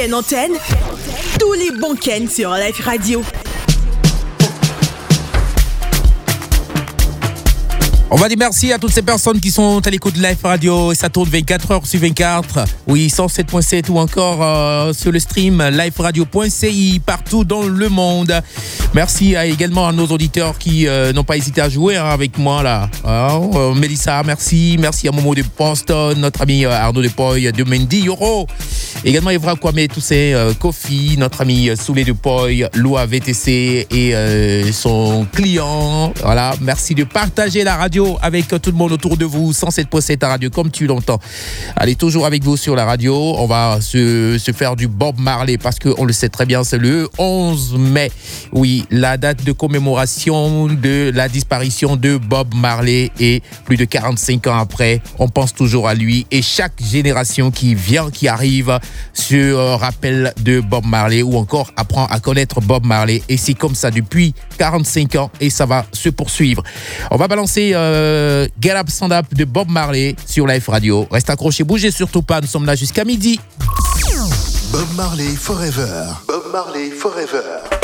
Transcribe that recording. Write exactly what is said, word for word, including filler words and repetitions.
Une antenne, tous les bons Ken sur Life Radio. On va dire merci à toutes ces personnes qui sont à l'écoute de Life Radio et ça tourne vingt-quatre heures sur vingt-quatre. Oui, cent sept point sept ou encore euh, sur le stream life radio point c i partout dans le monde. Merci à, également à nos auditeurs qui euh, n'ont pas hésité à jouer hein, avec moi là. Alors, euh, Mélissa, merci. Merci à Momo de Boston, notre ami euh, Arnaud de Poy de Mendy Euro. Également Evra Kwame, tous ces euh, Kofi, notre ami euh, Soulé de Poy, Loa V T C et euh, son client. Voilà, merci de partager la radio avec tout le monde autour de vous. cent sept point sept à radio comme tu l'entends. Allez, toujours avec vous sur la radio. On va se, se faire du Bob Marley parce qu'on le sait très bien, c'est le onze mai. Oui, la date de commémoration de la disparition de Bob Marley et plus de quarante-cinq ans après, on pense toujours à lui et chaque génération qui vient, qui arrive se rappelle de Bob Marley ou encore apprend à connaître Bob Marley et c'est comme ça depuis quarante-cinq ans et ça va se poursuivre. On va balancer euh, Get Up Stand Up de Bob Marley sur Life Radio. Reste accroché, bougez surtout pas, nous sommes là jusqu'à midi. Bob Marley Forever. Bob Marley Forever.